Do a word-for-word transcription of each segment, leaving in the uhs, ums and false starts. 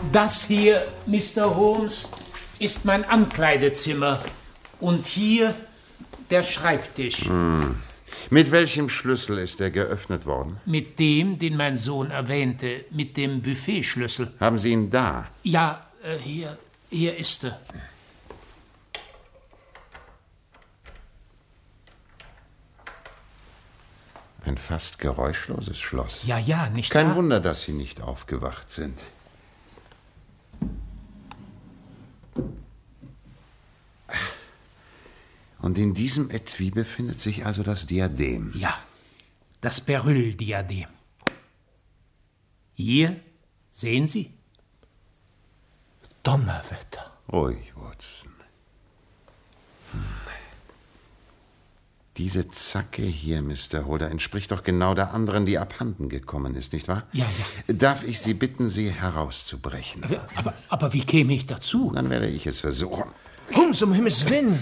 Das hier, Mister Holmes, ist mein Ankleidezimmer. Und hier der Schreibtisch. Hm. Mit welchem Schlüssel ist er geöffnet worden? Mit dem, den mein Sohn erwähnte, mit dem Buffetschlüssel. Haben Sie ihn da? Ja, äh, hier, hier ist er. Ein fast geräuschloses Schloss. Ja, ja, nicht Kein wahr? Wunder, dass Sie nicht aufgewacht sind. Und in diesem Etui befindet sich also das Diadem. Ja, das Beryl-Diadem. Hier, sehen Sie? Donnerwetter. Ruhig, Watson. Hm. Diese Zacke hier, Mister Holder, entspricht doch genau der anderen, die abhanden gekommen ist, nicht wahr? Ja, ja. Darf ich Sie bitten, sie herauszubrechen? Aber, aber, aber wie käme ich dazu? Dann werde ich es versuchen. Holmes, um Himmels Willen.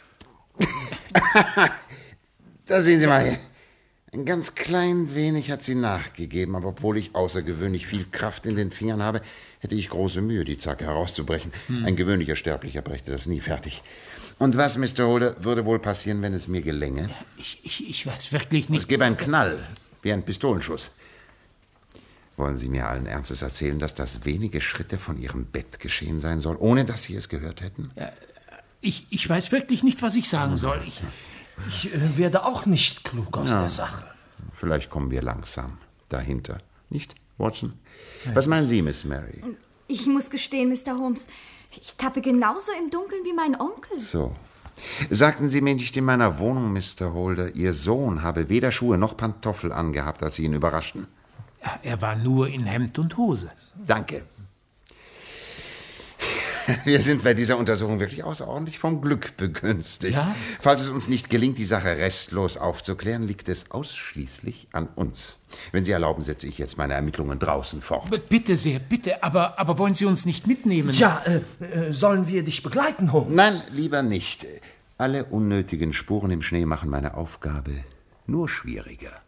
Da sehen Sie mal hier. Ein ganz klein wenig hat sie nachgegeben, aber obwohl ich außergewöhnlich viel Kraft in den Fingern habe, hätte ich große Mühe, die Zacke herauszubrechen. Hm. Ein gewöhnlicher Sterblicher brächte das nie fertig. Und was, Mister Holder, würde wohl passieren, wenn es mir gelänge? Ich, ich, ich weiß wirklich nicht. Es gäbe einen Knall, wie ein Pistolenschuss. Wollen Sie mir allen Ernstes erzählen, dass das wenige Schritte von Ihrem Bett geschehen sein soll, ohne dass Sie es gehört hätten? Ja, ich, ich weiß wirklich nicht, was ich sagen soll. Ich, ich äh, werde auch nicht klug aus ja. der Sache. Vielleicht kommen wir langsam dahinter. Nicht, Watson? Was meinen Sie, Miss Mary? Ich muss gestehen, Mister Holmes, ich tappe genauso im Dunkeln wie mein Onkel. So. Sagten Sie mir nicht in meiner Wohnung, Mister Holder, Ihr Sohn habe weder Schuhe noch Pantoffel angehabt, als Sie ihn überraschten? Ja, er war nur in Hemd und Hose. Danke. Wir sind bei dieser Untersuchung wirklich außerordentlich vom Glück begünstigt. Ja? Falls es uns nicht gelingt, die Sache restlos aufzuklären, liegt es ausschließlich an uns. Wenn Sie erlauben, setze ich jetzt meine Ermittlungen draußen fort. B- Bitte sehr, bitte, aber, aber wollen Sie uns nicht mitnehmen? Tja, äh, äh, sollen wir dich begleiten, Holmes? Nein, lieber nicht. Alle unnötigen Spuren im Schnee machen meine Aufgabe nur schwieriger.